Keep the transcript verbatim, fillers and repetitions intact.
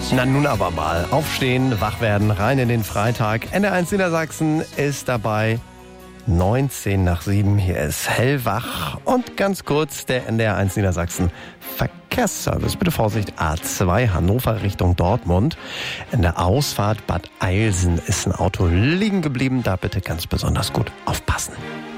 Na nun aber mal. Aufstehen, wach werden, rein in den Freitag. N D R eins Niedersachsen ist dabei. neunzehn nach sieben. Hier ist Hellwach. Und ganz kurz der N D R eins Niedersachsen Verkehrsservice. Bitte Vorsicht, A zwei Hannover Richtung Dortmund. In der Ausfahrt Bad Eilsen ist ein Auto liegen geblieben. Da bitte ganz besonders gut aufpassen.